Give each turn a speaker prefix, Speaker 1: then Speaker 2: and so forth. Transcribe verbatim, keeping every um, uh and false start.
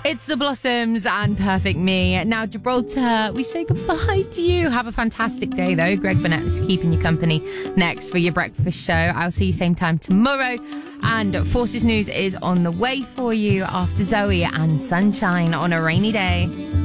Speaker 1: It's the Blossoms and Perfect Me. Now, Gibraltar, we say goodbye to you. Have a fantastic day, though. Greg Burnett's keeping you company next for your breakfast show. I'll see you same time tomorrow. And Forces News is on the way for you after Zoe and Sunshine on a rainy day.